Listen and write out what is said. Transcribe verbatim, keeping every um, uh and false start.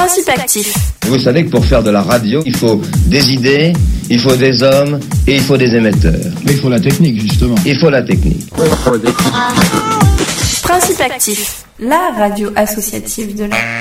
Principe actif. Vous savez que pour faire de la radio, il faut des idées, il faut des hommes et il faut des émetteurs. Mais il faut la technique, justement. Il faut la technique. Principe actif, la radio associative de la...